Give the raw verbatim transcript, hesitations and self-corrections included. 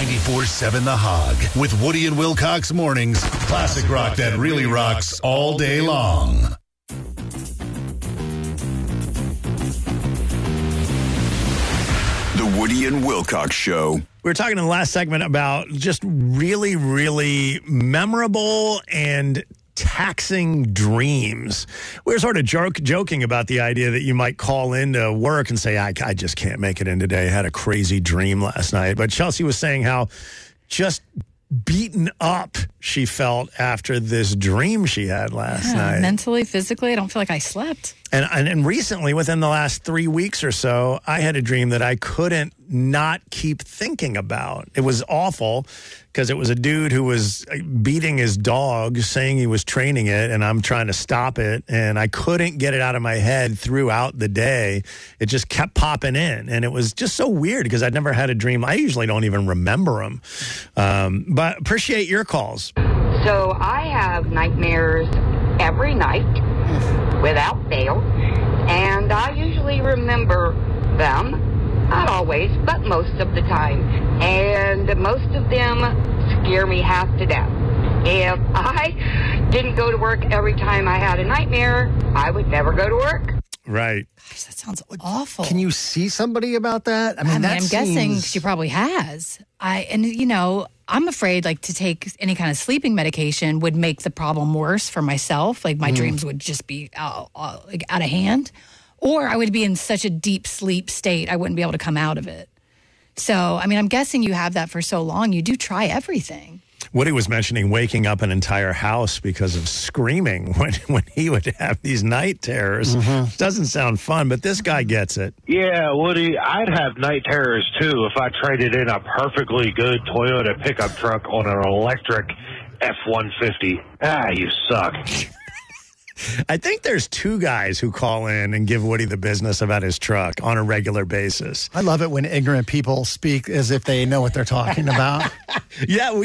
ninety-four point seven The Hog with Woody and Wilcox mornings. Classic rock that really rocks all day long. The Woody and Wilcox Show. We were talking in the last segment about just really, really memorable and taxing dreams. We were sort of joke, joking about the idea that you might call into work and say, I, I just can't make it in today. I had a crazy dream last night. But Chelsea was saying how just beaten up she felt after this dream she had last yeah, night. Mentally, physically, I don't feel like I slept. And, and and recently, within the last three weeks or so, I had a dream that I couldn't not keep thinking about. It was awful because it was a dude who was beating his dog, saying he was training it, and I'm trying to stop it. And I couldn't get it out of my head throughout the day. It just kept popping in. And it was just so weird because I'd never had a dream. I usually don't even remember them. Um, but appreciate your calls. So I have nightmares every night without fail, and I usually remember them, not always, but most of the time, and most of them scare me half to death. If I didn't go to work every time I had a nightmare, I would never go to work. Right. Gosh, that sounds awful. Can you see somebody about that? I mean, I mean that I'm seems... guessing she probably has. I and you know, I'm afraid like to take any kind of sleeping medication would make the problem worse for myself. Like my mm. dreams would just be out, out, like out of hand, or I would be in such a deep sleep state I wouldn't be able to come out of it. So, I mean, I'm guessing you have that for so long. You do try everything. Woody was mentioning waking up an entire house because of screaming when, when he would have these night terrors. Mm-hmm. Doesn't sound fun, but this guy gets it. Yeah, Woody, I'd have night terrors, too, if I traded in a perfectly good Toyota pickup truck on an electric F one fifty. Ah, you suck. I think there's two guys who call in and give Woody the business about his truck on a regular basis. I love it when ignorant people speak as if they know what they're talking about. Yeah, we